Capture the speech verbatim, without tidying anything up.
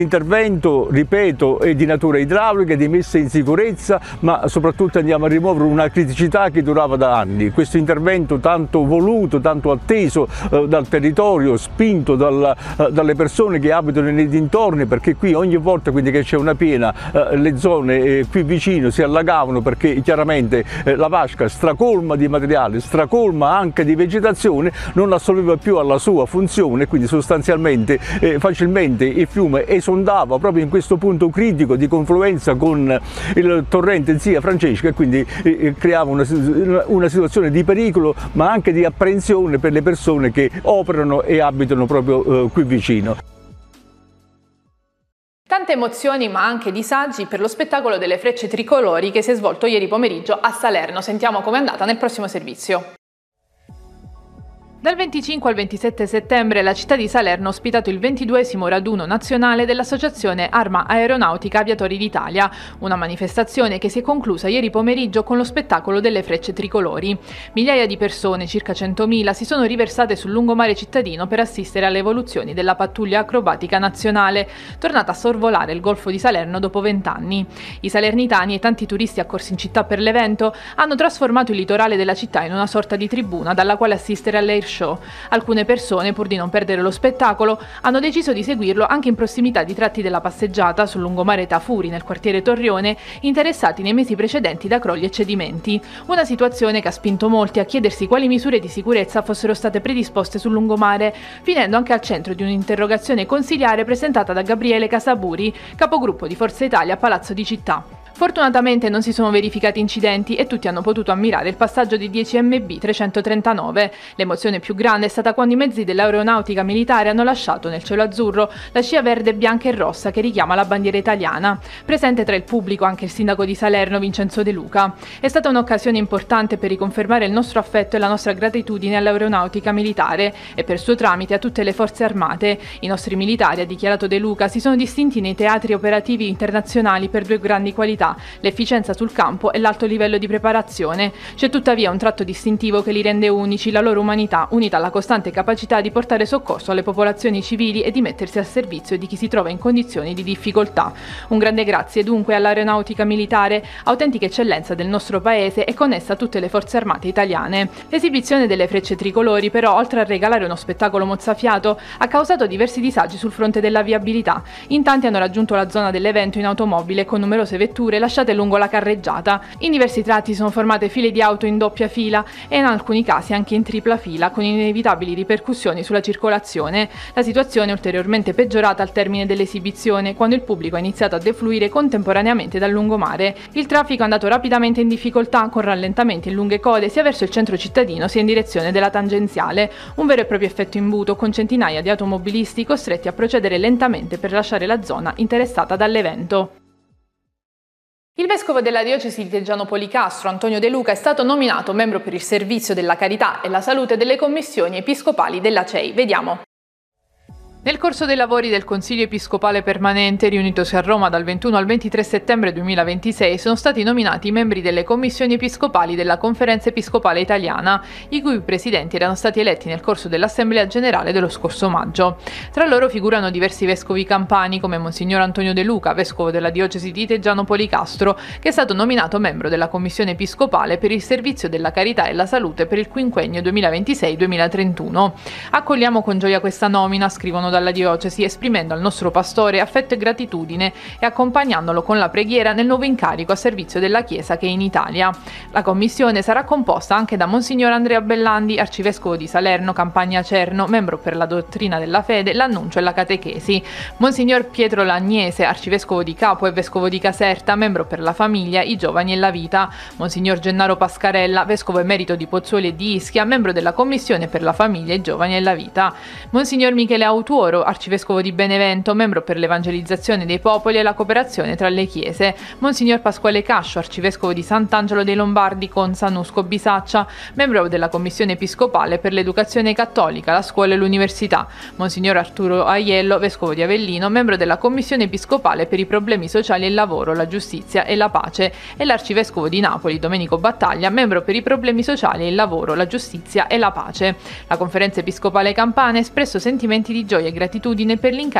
L'intervento, ripeto, è di natura idraulica, di messa in sicurezza, ma soprattutto andiamo a rimuovere una criticità che durava da anni. Questo intervento tanto voluto, tanto atteso eh, dal territorio, spinto dal, eh, dalle persone che abitano nei dintorni, perché qui ogni volta quindi che c'è una piena eh, le zone eh, qui vicino si allagavano, perché chiaramente eh, la vasca stracolma di materiale, stracolma anche di vegetazione, non assolveva più alla sua funzione, quindi sostanzialmente eh, facilmente il fiume esondava proprio in questo punto critico di confluenza con il torrente Zia Francesca, e quindi eh, creava una, una situazione di pericolo ma anche di apprensione per le persone che operano e abitano proprio eh, qui vicino. Tante emozioni ma anche disagi per lo spettacolo delle frecce tricolori che si è svolto ieri pomeriggio a Salerno. Sentiamo com'è andata nel prossimo servizio. Dal venticinque al ventisette settembre la città di Salerno ha ospitato il ventiduesimo raduno nazionale dell'Associazione Arma Aeronautica Aviatori d'Italia, una manifestazione che si è conclusa ieri pomeriggio con lo spettacolo delle frecce tricolori. Migliaia di persone, circa centomila, si sono riversate sul lungomare cittadino per assistere alle evoluzioni della pattuglia acrobatica nazionale, tornata a sorvolare il Golfo di Salerno dopo vent'anni. I salernitani e tanti turisti accorsi in città per l'evento hanno trasformato il litorale della città in una sorta di tribuna dalla quale assistere all'air show. Alcune persone, pur di non perdere lo spettacolo, hanno deciso di seguirlo anche in prossimità di tratti della passeggiata sul lungomare Tafuri nel quartiere Torrione, interessati nei mesi precedenti da crolli e cedimenti. Una situazione che ha spinto molti a chiedersi quali misure di sicurezza fossero state predisposte sul lungomare, finendo anche al centro di un'interrogazione consiliare presentata da Gabriele Casaburi, capogruppo di Forza Italia a Palazzo di Città. Fortunatamente non si sono verificati incidenti e tutti hanno potuto ammirare il passaggio di dieci M B trecentotrentanove. L'emozione più grande è stata quando i mezzi dell'aeronautica militare hanno lasciato nel cielo azzurro la scia verde, bianca e rossa che richiama la bandiera italiana. Presente tra il pubblico anche il sindaco di Salerno, Vincenzo De Luca. È stata un'occasione importante per riconfermare il nostro affetto e la nostra gratitudine all'aeronautica militare e per suo tramite a tutte le forze armate. I nostri militari, ha dichiarato De Luca, si sono distinti nei teatri operativi internazionali per due grandi qualità: l'efficienza sul campo e l'alto livello di preparazione. C'è tuttavia un tratto distintivo che li rende unici: la loro umanità, unita alla costante capacità di portare soccorso alle popolazioni civili e di mettersi al servizio di chi si trova in condizioni di difficoltà. Un grande grazie dunque all'aeronautica militare, autentica eccellenza del nostro paese e connessa a tutte le forze armate italiane. L'esibizione delle frecce tricolori però, oltre a regalare uno spettacolo mozzafiato, ha causato diversi disagi sul fronte della viabilità. In tanti hanno raggiunto la zona dell'evento in automobile con numerose vetture lasciate lungo la carreggiata. In diversi tratti sono formate file di auto in doppia fila e in alcuni casi anche in tripla fila, con inevitabili ripercussioni sulla circolazione. La situazione è ulteriormente peggiorata al termine dell'esibizione, quando il pubblico ha iniziato a defluire contemporaneamente dal lungomare. Il traffico è andato rapidamente in difficoltà, con rallentamenti e lunghe code sia verso il centro cittadino sia in direzione della tangenziale. Un vero e proprio effetto imbuto, con centinaia di automobilisti costretti a procedere lentamente per lasciare la zona interessata dall'evento. Il vescovo della diocesi di Teggiano Policastro, Antonio De Luca, è stato nominato membro per il servizio della carità e la salute delle commissioni episcopali della C E I. Vediamo. Nel corso dei lavori del Consiglio Episcopale Permanente, riunitosi a Roma dal ventuno al ventitré settembre duemilaventisei, sono stati nominati i membri delle commissioni episcopali della Conferenza Episcopale Italiana, i cui presidenti erano stati eletti nel corso dell'Assemblea Generale dello scorso maggio. Tra loro figurano diversi vescovi campani, come Monsignor Antonio De Luca, vescovo della diocesi di Teggiano Policastro, che è stato nominato membro della Commissione Episcopale per il servizio della carità e la salute per il quinquennio duemilaventisei duemilatrentuno. Accogliamo con gioia questa nomina, scrivono dalla diocesi, esprimendo al nostro pastore affetto e gratitudine e accompagnandolo con la preghiera nel nuovo incarico a servizio della Chiesa che è in Italia. La commissione sarà composta anche da Monsignor Andrea Bellandi, arcivescovo di Salerno, Campania Cerno, membro per la dottrina della fede, l'annuncio e la catechesi; Monsignor Pietro Lagnese, arcivescovo di Capua e vescovo di Caserta, membro per la famiglia, i giovani e la vita; Monsignor Gennaro Pascarella, vescovo emerito di Pozzuoli e di Ischia, membro della commissione per la famiglia, i giovani e la vita; Monsignor Michele Autuoro, arcivescovo di Benevento, membro per l'evangelizzazione dei popoli e la cooperazione tra le chiese; Monsignor Pasquale Cascio, arcivescovo di Sant'Angelo dei Lombardi, Conza, Nusco, Bisaccia, membro della Commissione Episcopale per l'Educazione Cattolica, la Scuola e l'Università; Monsignor Arturo Aiello, vescovo di Avellino, membro della Commissione Episcopale per i problemi sociali e il lavoro, la giustizia e la pace; e l'arcivescovo di Napoli, Domenico Battaglia, membro per i problemi sociali e il lavoro, la giustizia e la pace. La Conferenza Episcopale Campana ha espresso sentimenti di gioia e gratitudine per l'incarico